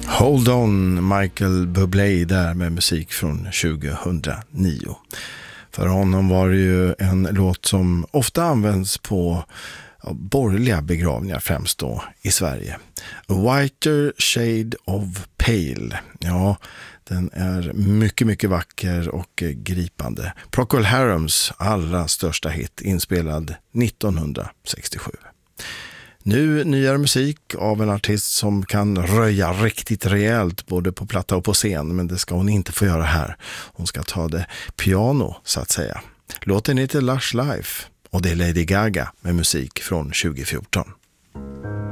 Hold On, Michael Bublé där med musik från 2009. För honom var det ju en låt som ofta används på borgerliga begravningar, främst då i Sverige. A Whiter Shade of Pale. Ja, den är mycket, mycket vacker och gripande. Procol Harums allra största hit, inspelad 1967. Nu nyare musik av en artist som kan röja riktigt rejält både på platta och på scen, men det ska hon inte få göra här. Hon ska ta det piano så att säga. Låten heter Lush Life och det är Lady Gaga med musik från 2014.